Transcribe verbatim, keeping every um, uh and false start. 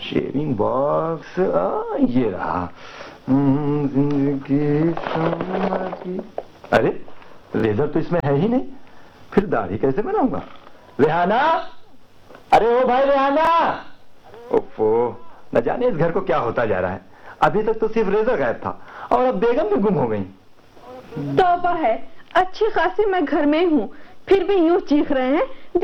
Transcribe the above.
Shaving box, ये रहा। हम्म, जिंदगी शम्मा की। अरे रेजर तो इसमें है ही नहीं, फिर दाढ़ी कैसे बनाऊंगा? रेहाना, अरे ओ भाई रेहाना। ओफो, न जाने इस घर को क्या होता जा रहा है। अभी तक तो सिर्फ रेजर गायब था और अब बेगम भी गुम हो गई। तौबा है, अच्छी खासी मैं घर में हूँ, फिर भी यूं चीख रहे हैं।